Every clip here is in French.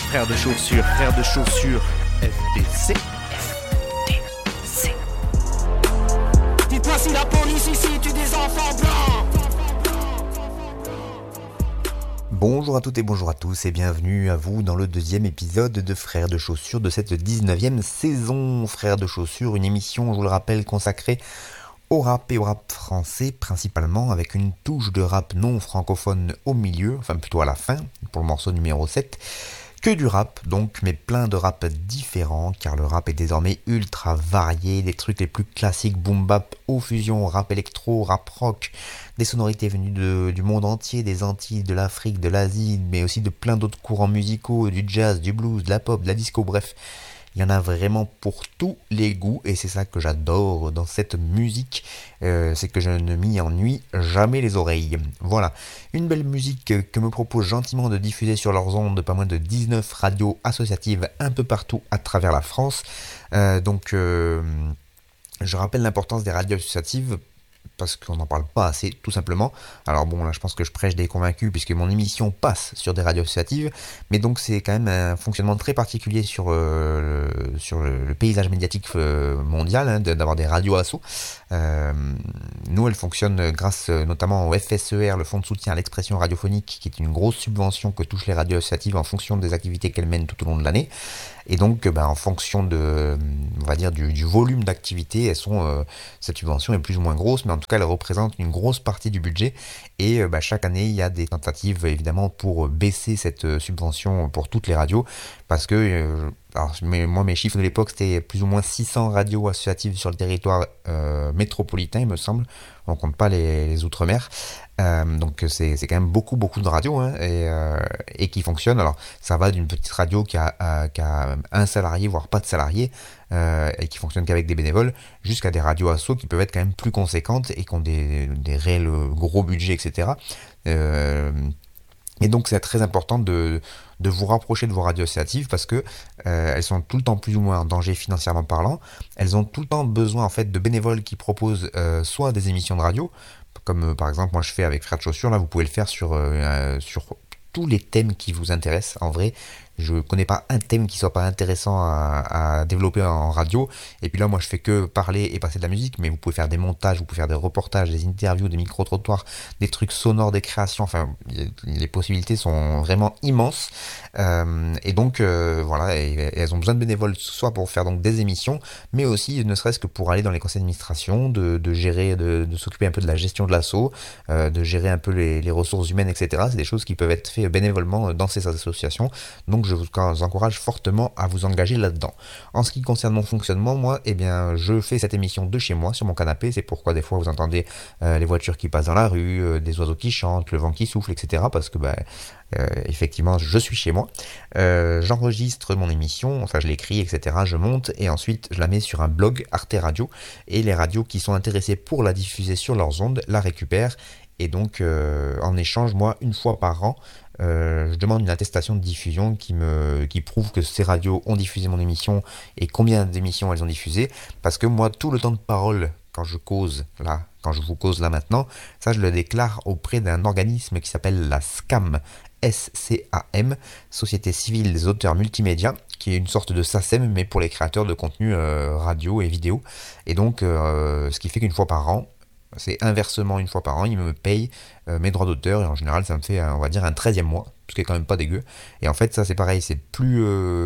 Frères de chaussures, FDC. FDC. Dites-moi si la police ici tue des enfants blancs. Bonjour à toutes et bonjour à tous et bienvenue à vous dans le deuxième épisode de Frères de chaussures de cette 19e saison. Frères de chaussures, une émission, je vous le rappelle, consacrée au rap et au rap français principalement, avec une touche de rap non francophone au milieu, enfin plutôt à la fin, pour le morceau numéro 7. Que du rap donc, mais plein de rap différents, car le rap est désormais ultra varié, des trucs les plus classiques boom bap aux fusions, rap électro, rap rock, des sonorités venues du monde entier, des Antilles, de l'Afrique, de l'Asie, mais aussi de plein d'autres courants musicaux, du jazz, du blues, de la pop, de la disco, bref. Il y en a vraiment pour tous les goûts et c'est ça que j'adore dans cette musique, c'est que je ne m'y ennuie jamais les oreilles. Voilà, une belle musique que me propose gentiment de diffuser sur leurs ondes pas moins de 19 radios associatives un peu partout à travers la France. Je rappelle l'importance des radios associatives parce qu'on n'en parle pas assez, tout simplement. Alors bon, là je pense que je prêche des convaincus puisque mon émission passe sur des radios associatives, mais donc c'est quand même un fonctionnement très particulier sur le paysage médiatique mondial, hein, d'avoir des radios assos. Nous, elles fonctionnent grâce notamment au FSER, le Fonds de soutien à l'expression radiophonique, qui est une grosse subvention que touchent les radios associatives en fonction des activités qu'elles mènent tout au long de l'année. Et donc, en fonction de, on va dire, du volume d'activité, cette subvention est plus ou moins grosse, mais en tout cas, elle représente une grosse partie du budget. Et chaque année, il y a des tentatives, évidemment, pour baisser cette subvention pour toutes les radios, parce que, mes chiffres de l'époque, c'était plus ou moins 600 radios associatives sur le territoire métropolitain, il me semble. On compte pas les outre-mer. Donc c'est quand même beaucoup de radios, hein, et qui fonctionnent. Alors ça va d'une petite radio qui a un salarié, voire pas de salarié, et qui fonctionne qu'avec des bénévoles, jusqu'à des radios assos qui peuvent être quand même plus conséquentes et qui ont des réels gros budgets, etc. Et donc c'est très important de vous rapprocher de vos radios associatives parce que elles sont tout le temps plus ou moins en danger financièrement parlant. Elles ont tout le temps besoin en fait de bénévoles qui proposent soit des émissions de radio, comme par exemple moi je fais avec Frères de chaussures. Là vous pouvez le faire sur tous les thèmes qui vous intéressent. En vrai, je connais pas un thème qui soit pas intéressant à développer en radio. Et puis là, moi, je fais que parler et passer de la musique, mais vous pouvez faire des montages, vous pouvez faire des reportages, des interviews, des micro-trottoirs, des trucs sonores, des créations. Enfin, les possibilités sont vraiment immenses. Et donc, voilà, et elles ont besoin de bénévoles, soit pour faire donc des émissions, mais aussi, ne serait-ce que pour aller dans les conseils d'administration, de gérer, de s'occuper un peu de la gestion de l'asso, de gérer un peu les ressources humaines, etc. C'est des choses qui peuvent être faites bénévolement dans ces associations. Donc, je vous encourage fortement à vous engager là-dedans. En ce qui concerne mon fonctionnement, moi, je fais cette émission de chez moi, sur mon canapé. C'est pourquoi des fois vous entendez les voitures qui passent dans la rue, des oiseaux qui chantent, le vent qui souffle, etc. Parce que, effectivement, je suis chez moi. J'enregistre mon émission, enfin je l'écris, etc. Je monte et ensuite je la mets sur un blog Arte Radio. Et les radios qui sont intéressées pour la diffuser sur leurs ondes la récupèrent. Et donc, en échange, moi, une fois par an, je demande une attestation de diffusion qui prouve que ces radios ont diffusé mon émission et combien d'émissions elles ont diffusé. Parce que moi, tout le temps de parole, quand je vous cause là maintenant, ça je le déclare auprès d'un organisme qui s'appelle la SCAM, SCAM, Société Civile des Auteurs Multimédia, qui est une sorte de SACEM, mais pour les créateurs de contenu radio et vidéo. Et donc, ce qui fait qu'une fois par an, c'est inversement une fois par an, ils me payent mes droits d'auteur et en général ça me fait on va dire un 13e mois, ce qui est quand même pas dégueu. Et en fait ça c'est pareil, c'est plus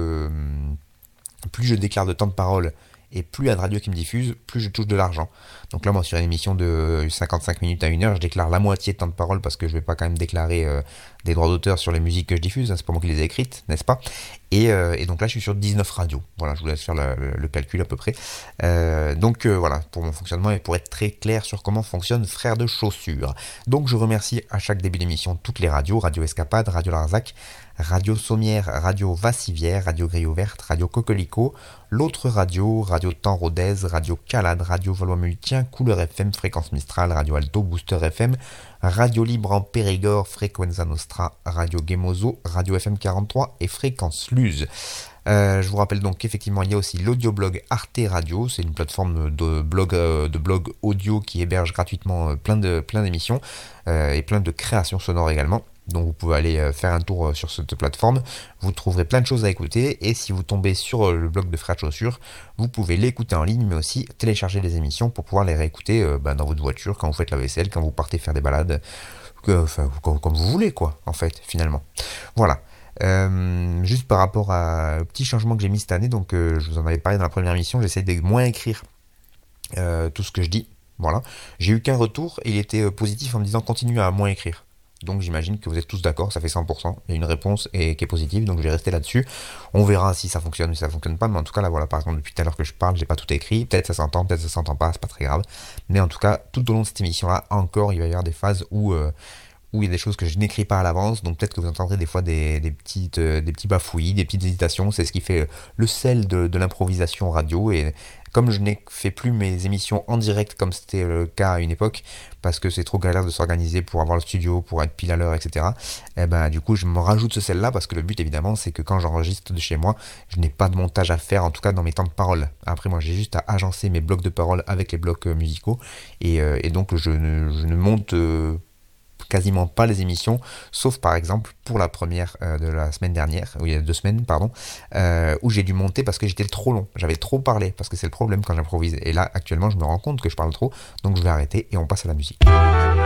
je déclare de temps de parole et plus il y a de radio qui me diffuse, plus je touche de l'argent. Donc là, moi, sur une émission de 55 minutes à 1 heure, je déclare la moitié de temps de parole parce que je vais pas quand même déclarer des droits d'auteur sur les musiques que je diffuse, hein, c'est pas moi qui les ai écrites, n'est-ce pas ? Et donc là, je suis sur 19 radios. Voilà, je vous laisse faire le calcul à peu près. Voilà, pour mon fonctionnement et pour être très clair sur comment fonctionne Frères de chaussures. Donc je remercie à chaque début d'émission toutes les radios, Radio Escapade, Radio Larzac, Radio Sommière, Radio Vassivière, Radio Grille Ouverte, Radio Coquelicot, l'autre radio, Radio Temps Rodez, Radio Calade, Radio Valois-Multien, Couleur FM, Fréquence Mistral, Radio Alto, Booster FM, Radio Libre en Périgord, Frequenza Nostra, Radio Gemozo, Radio FM 43 et Fréquence Luz. Je vous rappelle donc qu'effectivement il y a aussi l'audioblog Arte Radio, c'est une plateforme de blog audio qui héberge gratuitement plein d'émissions et plein de créations sonores également. Donc vous pouvez aller faire un tour sur cette plateforme, vous trouverez plein de choses à écouter, et si vous tombez sur le blog de Frères de Chaussures, vous pouvez l'écouter en ligne, mais aussi télécharger les émissions pour pouvoir les réécouter dans votre voiture, quand vous faites la vaisselle, quand vous partez faire des balades, comme vous voulez quoi, en fait, finalement. Voilà. Juste par rapport à un petit changement que j'ai mis cette année, donc je vous en avais parlé dans la première émission, j'essaie de moins écrire tout ce que je dis. Voilà. J'ai eu qu'un retour et il était positif en me disant continue à moins écrire. Donc j'imagine que vous êtes tous d'accord, ça fait 100%. Il y a une réponse qui est positive, donc je vais rester là-dessus. On verra si ça fonctionne ou si ça fonctionne pas, mais en tout cas là voilà, par exemple depuis tout à l'heure que je parle, j'ai pas tout écrit, peut-être ça s'entend, peut-être ça s'entend pas, c'est pas très grave. Mais en tout cas, tout au long de cette émission-là, encore, il va y avoir des phases où il y a des choses que je n'écris pas à l'avance, donc peut-être que vous entendrez des fois des petits bafouillis, des petites hésitations, c'est ce qui fait le sel de l'improvisation radio, et comme je n'ai fait plus mes émissions en direct comme c'était le cas à une époque, parce que c'est trop galère de s'organiser pour avoir le studio, pour être pile à l'heure, etc. Et ben du coup je me rajoute ce sel-là, parce que le but évidemment c'est que quand j'enregistre de chez moi, je n'ai pas de montage à faire, en tout cas dans mes temps de parole. Après moi j'ai juste à agencer mes blocs de parole avec les blocs musicaux, et donc je ne monte quasiment pas les émissions, sauf par exemple pour la première de la semaine dernière, il y a 2 semaines, pardon, où j'ai dû monter parce que j'étais trop long, j'avais trop parlé, parce que c'est le problème quand j'improvise, et là actuellement je me rends compte que je parle trop, donc je vais arrêter et on passe à la musique.